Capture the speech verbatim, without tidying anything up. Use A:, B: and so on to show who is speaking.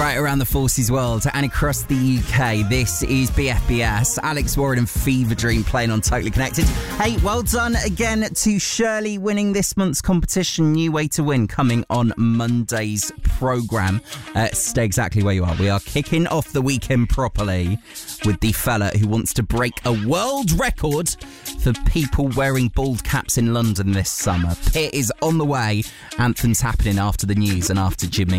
A: Right around the Forces world and across the U K, this is B F B S. Alex Warren and Fever Dream playing on Totally Connected. Hey, well done again to Shirley winning this month's competition. New way to win coming on Monday's programme. Uh, stay exactly where you are. We are kicking off the weekend properly with the fella who wants to break a world record for people wearing bald caps in London this summer. Pit is on the way. Anthem's happening after the news and after Jimmy.